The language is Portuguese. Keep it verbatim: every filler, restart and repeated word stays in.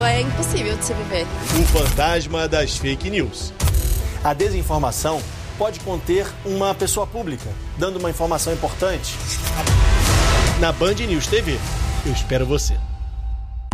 É impossível de se viver. O fantasma das fake news. A desinformação pode conter uma pessoa pública, dando uma informação importante. Na Band News T V, eu espero você.